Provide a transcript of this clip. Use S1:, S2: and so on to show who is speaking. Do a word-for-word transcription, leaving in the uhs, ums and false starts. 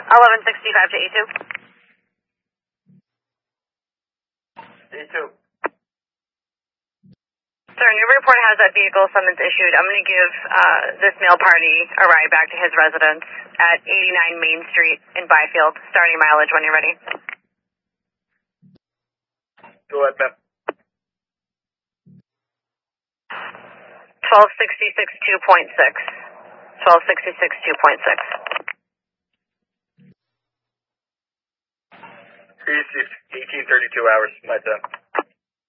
S1: eleven sixty-five to E two.
S2: E two.
S1: Sir, new report has that vehicle summons issued. I'm going to give uh, this male party a ride back to his residence at eighty-nine Main Street in Byfield, starting mileage when you're ready.
S2: Go ahead, ma'am.
S1: twelve sixty-six two point six. twelve sixty-six two point six.
S2: eighteen thirty-two hours, my time.